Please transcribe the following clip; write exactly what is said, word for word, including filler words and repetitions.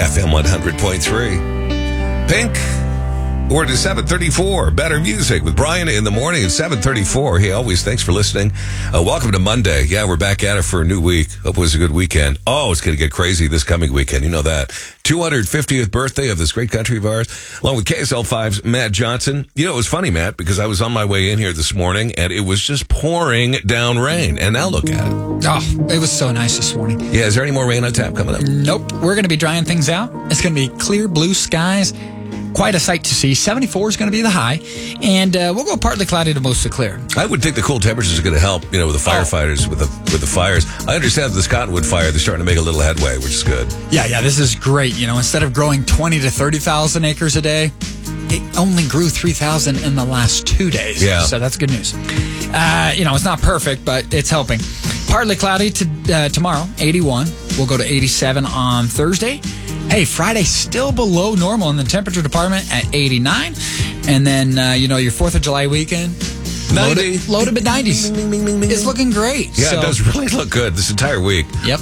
F M one hundred point three. Pink. We're to seven thirty-four. Better Music with Brian in the morning at seven thirty-four. Hey, always thanks for listening. Uh, welcome to Monday. Yeah, we're back at it for a new week. Hope it was a good weekend. Oh, it's going to get crazy this coming weekend. You know that. two hundred fiftieth birthday of this great country of ours, along with K S L five's Matt Johnson. You know, it was funny, Matt, because I was on my way in here this morning, and it was just pouring down rain. And now look at it. Oh, it was so nice this morning. Yeah, is there any more rain on tap coming up? Nope. We're going to be drying things out. It's going to be clear blue skies. Quite a sight to see. seventy-four is going to be the high, and uh, we'll go partly cloudy to mostly clear. I would think the cool temperatures are going to help, you know, with the firefighters, oh. with the with the fires. I understand that the Cottonwood fire, they're starting to make a little headway, which is good. Yeah, yeah, this is great. You know, instead of growing twenty to thirty thousand acres a day, it only grew three thousand in the last two days. Yeah. So that's good news. Uh, you know, it's not perfect, but it's helping. Partly cloudy to uh, tomorrow, eighty-one. We'll go to eighty-seven on Thursday. Hey, Friday still below normal in the temperature department at eighty-nine. And then, uh, you know, your fourth of July weekend, ninety. Low to mid nineties. It's looking great. Yeah, so, it does really look good this entire week. Yep.